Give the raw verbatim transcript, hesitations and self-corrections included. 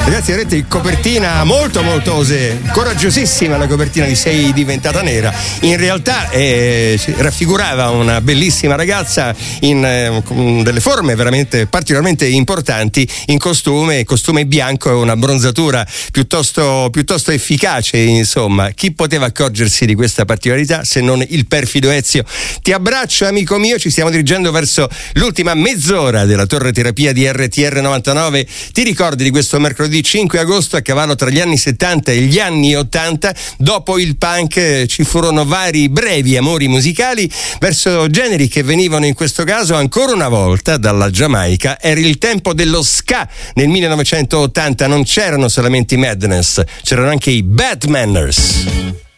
Ragazzi, vedete, copertina molto molto osè, coraggiosissima la copertina di Sei diventata nera. In realtà eh, raffigurava una bellissima ragazza in eh, con delle forme veramente particolarmente importanti, in costume, costume bianco e una bronzatura piuttosto, piuttosto efficace. Insomma, chi poteva accorgersi di questa particolarità se non il perfido Ezio? Ti abbraccio, amico mio, ci stiamo dirigendo verso l'ultima mezz'ora della torre terapia di R T R novantanove. Ti ricordi di questo mercoledì cinque agosto, a cavallo tra gli anni settanta e gli anni ottanta? Dopo il punk eh, ci furono vari brevi amori musicali verso generi che venivano in questo caso ancora una volta dalla Giamaica. Era il tempo dello ska. Nel millenovecentottanta non c'erano solamente i Madness, c'erano anche i Bad Manners.